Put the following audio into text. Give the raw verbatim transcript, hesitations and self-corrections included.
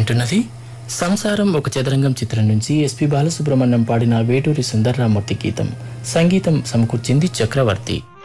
వింటున్నది సంసారం ఒక చదరంగం చిత్రం నుంచి ఎస్పి బాలసుబ్రహ్మణ్యం పాడిన వేటూరి సుందర్రామూర్తి గీతం. సంగీతం సమకూర్చింది చక్రవర్తి.